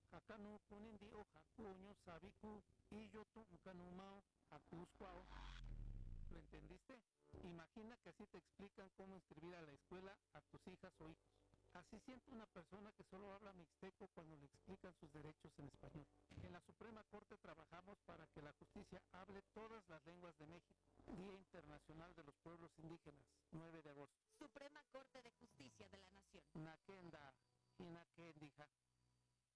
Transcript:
Hakanu Kunindio, Hakuño, Sabiku, Iyotu, Ukanumao, Hakusquao. ¿Lo entendiste? Imagina que así te explican cómo inscribir a la escuela a tus hijas o hijos. Así siente una persona que solo habla mixteco cuando le explican sus derechos en español. En la Suprema Corte trabajamos para que la justicia hable todas las lenguas de México. Día Internacional de los Pueblos Indígenas, 9 de agosto. Suprema Corte de Justicia de la Nación.